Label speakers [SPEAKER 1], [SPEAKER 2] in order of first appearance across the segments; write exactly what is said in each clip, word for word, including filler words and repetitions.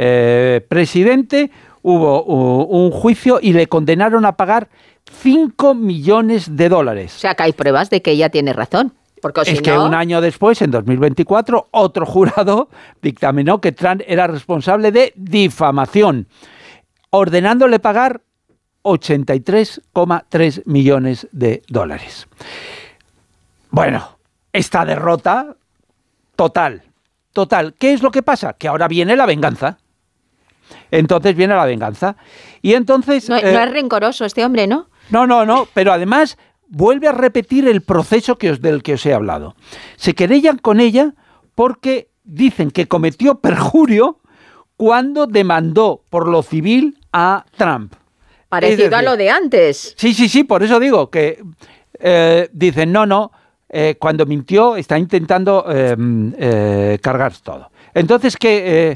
[SPEAKER 1] eh, presidente, hubo uh, un juicio y le condenaron a pagar cinco millones de dólares.
[SPEAKER 2] O sea, que hay pruebas de que ella tiene razón. Porque
[SPEAKER 1] es
[SPEAKER 2] si
[SPEAKER 1] que
[SPEAKER 2] no...
[SPEAKER 1] un año después, en dos mil veinticuatro, otro jurado dictaminó que Trump era responsable de difamación, ordenándole pagar ochenta y tres coma tres millones de dólares. Bueno, esta derrota total, total. ¿Qué es lo que pasa? Que ahora viene la venganza. Entonces viene la venganza. Y entonces...
[SPEAKER 2] No,
[SPEAKER 1] eh,
[SPEAKER 2] no es rencoroso este hombre, ¿no?
[SPEAKER 1] No, no, no, pero además vuelve a repetir el proceso que os, del que os he hablado. Se querellan con ella porque dicen que cometió perjurio cuando demandó por lo civil a Trump.
[SPEAKER 2] Parecido decir, a lo de antes.
[SPEAKER 1] Sí, sí, sí, por eso digo que eh, dicen, no, no, eh, cuando mintió está intentando eh, eh, cargar todo. Entonces, ¿qué, eh,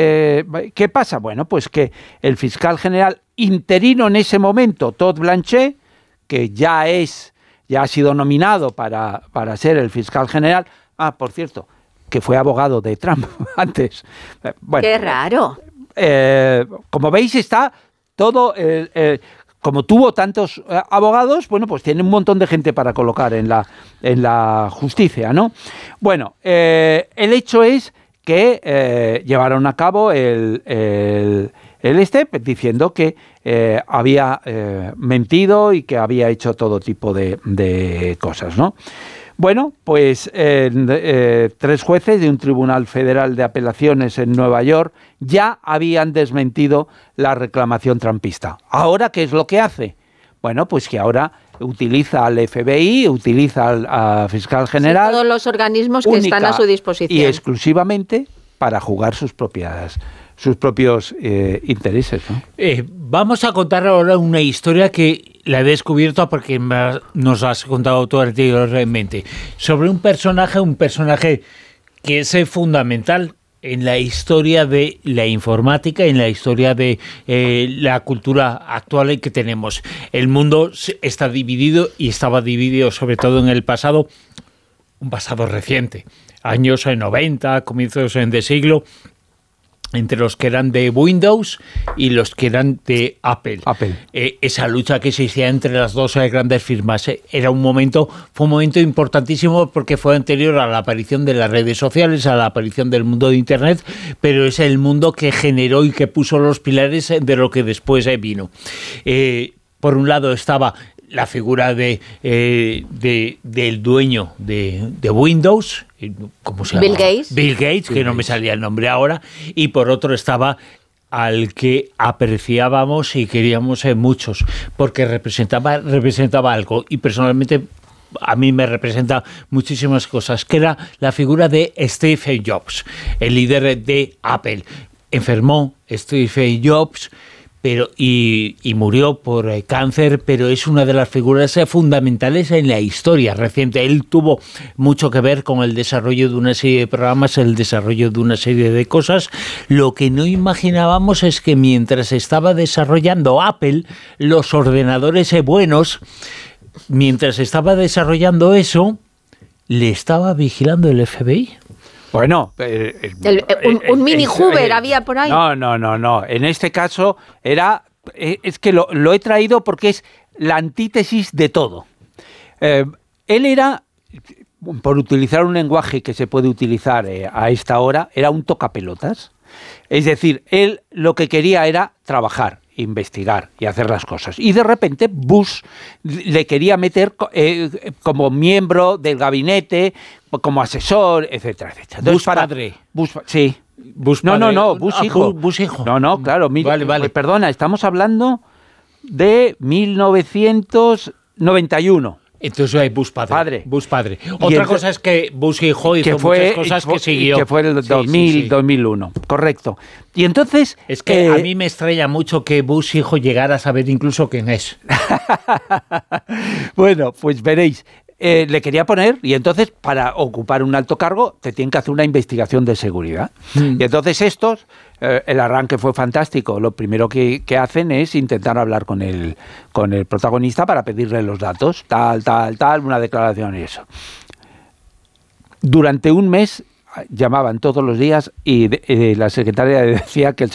[SPEAKER 1] eh, ¿qué pasa? Bueno, pues que el fiscal general interino en ese momento, Todd Blanche, que ya es, ya ha sido nominado para, para ser el fiscal general, ah, por cierto, que fue abogado de Trump antes. Bueno,
[SPEAKER 2] ¡qué raro!
[SPEAKER 1] Eh, como veis, está todo... Eh, eh, como tuvo tantos eh, abogados, bueno, pues tiene un montón de gente para colocar en la, en la justicia, ¿no? Bueno, eh, el hecho es que eh, llevaron a cabo el, el, el este diciendo que eh, había eh, mentido y que había hecho todo tipo de, de cosas, ¿no? Bueno, pues eh, eh, tres jueces de un tribunal federal de apelaciones en Nueva York ya habían desmentido la reclamación trumpista. ¿Ahora qué es lo que hace? Bueno, pues que ahora utiliza al F B I, utiliza al a fiscal general...
[SPEAKER 2] Sí, todos los organismos que están a su disposición.
[SPEAKER 1] Y exclusivamente para jugar sus propias... sus propios eh, intereses, ¿no?
[SPEAKER 3] Eh, vamos a contar ahora una historia que la he descubierto porque me, nos has contado tú anteriormente, sobre un personaje, un personaje que es eh, fundamental en la historia de la informática, en la historia de eh, la cultura actual que tenemos. El mundo está dividido y estaba dividido sobre todo en el pasado, un pasado reciente, años noventa, comienzos de siglo, entre los que eran de Windows y los que eran de Apple.
[SPEAKER 1] Apple.
[SPEAKER 3] Eh, esa lucha que existía entre las dos eh, grandes firmas eh, era un momento, fue un momento importantísimo porque fue anterior a la aparición de las redes sociales, a la aparición del mundo de Internet, pero es el mundo que generó y que puso los pilares de lo que después eh, vino. Eh, por un lado estaba la figura de, eh, de del dueño de, de Windows, ¿cómo se llama?
[SPEAKER 2] Bill Gates.
[SPEAKER 3] Bill Gates, que no me salía el nombre ahora, y por otro estaba al que apreciábamos y queríamos en muchos, porque representaba, representaba algo, y personalmente a mí me representa muchísimas cosas, que era la figura de Steve Jobs, el líder de Apple. Enfermó Steve Jobs, pero y, y murió por eh, cáncer, pero es una de las figuras eh, fundamentales en la historia reciente. Él tuvo mucho que ver con el desarrollo de una serie de programas, el desarrollo de una serie de cosas. Lo que no imaginábamos es que mientras estaba desarrollando Apple, los ordenadores eh, buenos, mientras estaba desarrollando eso, le estaba vigilando el F B I.
[SPEAKER 1] Bueno, eh, eh,
[SPEAKER 2] el, eh, un, un mini
[SPEAKER 1] eh,
[SPEAKER 2] Hoover
[SPEAKER 1] eh,
[SPEAKER 2] había por ahí.
[SPEAKER 1] No, no, no, no. En este caso era, eh, es que lo, lo he traído porque es la antítesis de todo. Eh, él era, por utilizar un lenguaje que se puede utilizar eh, a esta hora, era un tocapelotas. Es decir, él lo que quería era trabajar, investigar y hacer las cosas. Y de repente Bush le quería meter eh, como miembro del gabinete, como asesor, etcétera, etcétera. Entonces,
[SPEAKER 3] Bush
[SPEAKER 1] para,
[SPEAKER 3] padre.
[SPEAKER 1] Bush, sí.
[SPEAKER 3] Bush
[SPEAKER 1] no,
[SPEAKER 3] padre.
[SPEAKER 1] no, no, Bush
[SPEAKER 3] ah,
[SPEAKER 1] hijo.
[SPEAKER 3] Bush hijo.
[SPEAKER 1] No, no, claro. Mira,
[SPEAKER 3] vale, vale.
[SPEAKER 1] Perdona, estamos hablando de mil novecientos noventa y uno.
[SPEAKER 3] Entonces hay Bush padre.
[SPEAKER 1] padre.
[SPEAKER 3] Bush padre.
[SPEAKER 1] Y
[SPEAKER 3] Otra
[SPEAKER 1] entonces,
[SPEAKER 3] cosa es que Bush hijo hizo
[SPEAKER 1] que fue,
[SPEAKER 3] muchas cosas
[SPEAKER 1] fue,
[SPEAKER 3] que siguió.
[SPEAKER 1] Que fue el
[SPEAKER 3] sí,
[SPEAKER 1] dos mil,
[SPEAKER 3] sí, sí.
[SPEAKER 1] dos mil uno, correcto. Y entonces...
[SPEAKER 3] Es que
[SPEAKER 1] eh,
[SPEAKER 3] a mí me extraña mucho que Bush hijo llegara a saber incluso quién es.
[SPEAKER 1] Bueno, pues veréis. Eh, le quería poner, y entonces para ocupar un alto cargo te tienen que hacer una investigación de seguridad. Mm. Y entonces estos, eh, el arranque fue fantástico. Lo primero que, que hacen es intentar hablar con el, con el protagonista para pedirle los datos, tal, tal, tal, una declaración y eso. Durante un mes llamaban todos los días y de, eh, la secretaria decía que el